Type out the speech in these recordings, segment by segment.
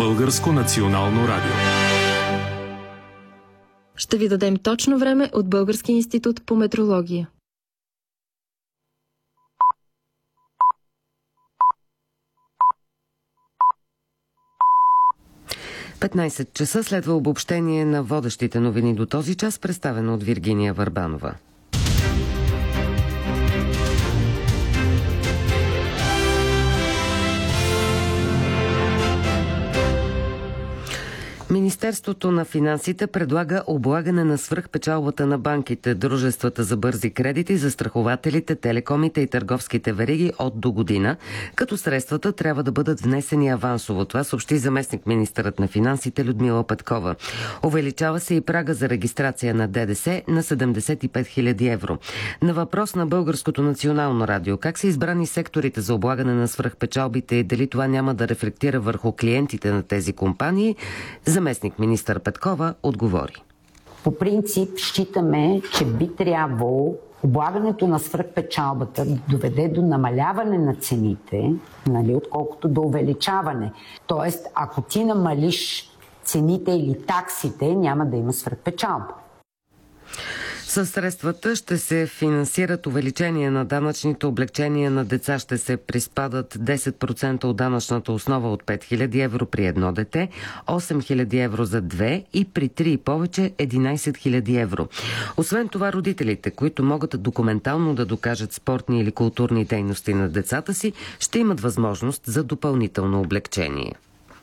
Българско национално радио. Ще ви дадем точно време от Българския институт по метрология. – 15 часа следва обобщение на водещите новини до този час, представено от Виргиния Върбанова. Министерството на финансите предлага облагане на свръхпечалбата на банките, дружествата за бързи кредити, застрахователите, телекомите и търговските вериги от до година, като средствата трябва да бъдат внесени авансово. Това съобщи заместник министърът на финансите Людмила Петкова. Увеличава се и прага за регистрация на ДДС на 75 000 евро. На въпрос на Българското национално радио как са избрани секторите за облагане на свръхпечалбите и дали това няма да рефлектира върху клиентите на тези компании, заместник министър Петкова отговори. По принцип считаме, че би трябвало облагането на свръхпечалбата да доведе до намаляване на цените, отколкото до увеличаване. Тоест, ако ти намалиш цените или таксите, няма да има свръхпечалба. Със средствата ще се финансират увеличение на данъчните облекчения на деца. Ще се приспадат 10% от данъчната основа от 5000 евро при едно дете, 8000 евро за две и при 3 и повече 11 000 евро. Освен това, родителите, които могат документално да докажат спортни или културни дейности на децата си, ще имат възможност за допълнително облекчение.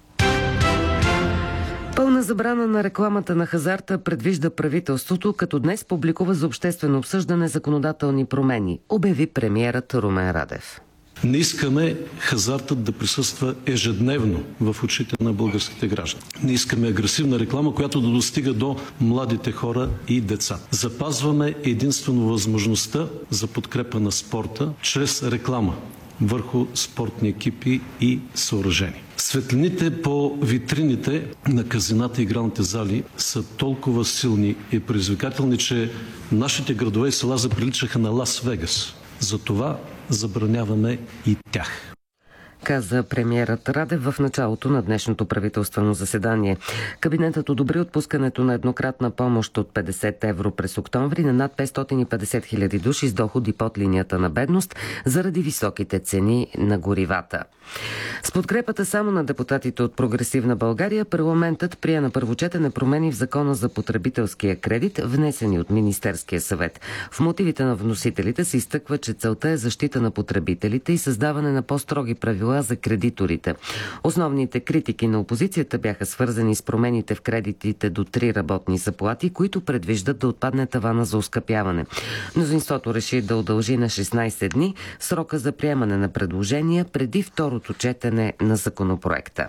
Пълна забрана на рекламата на хазарта предвижда правителството, като днес публикува за обществено обсъждане законодателни промени, обяви премиерът Румен Радев. Не искаме хазартът да присъства ежедневно в очите на българските граждани. Не искаме агресивна реклама, която да достига до младите хора и деца. Запазваме единствено възможността за подкрепа на спорта чрез реклама върху спортни екипи и съоръжения. Светлините по витрините на казината и игралните зали са толкова силни и предизвикателни, че нашите градове и села заприличаха на Лас Вегас. Затова забраняваме и тях, каза премиерът Радев в началото на днешното правителствено заседание. Кабинетът одобри отпускането на еднократна помощ от 50 евро през октомври на над 550 000 души с доходи под линията на бедност заради високите цени на горивата. С подкрепата само на депутатите от Прогресивна България, парламентът прие на първо четене промени в Закона за потребителския кредит, внесени от Министерския съвет. В мотивите на вносителите се изтъква, че целта е защита на потребителите и създаване на по-строги правила за кредиторите. Основните критики на опозицията бяха свързани с промените в кредитите до 3 работни заплати, които предвиждат да отпадне тавана за оскъпяване. Мнозинството реши да удължи на 16 дни срока за приемане на предложения преди второто четене на законопроекта.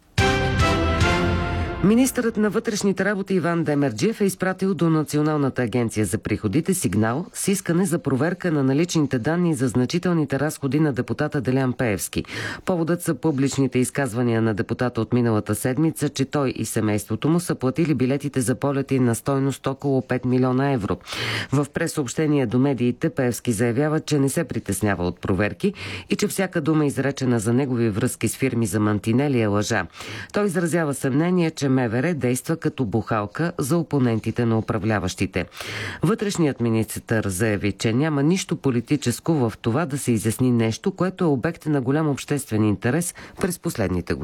Министърът на вътрешните работи Иван Демерджиев е изпратил до Националната агенция за приходите сигнал с искане за проверка на наличните данни за значителните разходи на депутата Делян Пеевски. Поводът са публичните изказвания на депутата от миналата седмица, че той и семейството му са платили билетите за полети на стойност около 5 милиона евро. В пресъобщение до медиите Пеевски заявява, че не се притеснява от проверки и че всяка дума изречена за негови връзки с фирми за мантинели е лъжа. Той изразява съмнение, че МВР действа като бухалка за опонентите на управляващите. Вътрешният министър заяви, че няма нищо политическо в това да се изясни нещо, което е обект на голям обществен интерес през последните години.